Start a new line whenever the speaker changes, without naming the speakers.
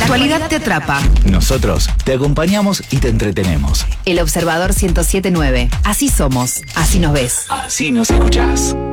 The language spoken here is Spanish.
actualidad te atrapa.
Nosotros te acompañamos y te entretenemos.
El Observador 107.9. Así somos, así nos ves.
Así nos escuchás.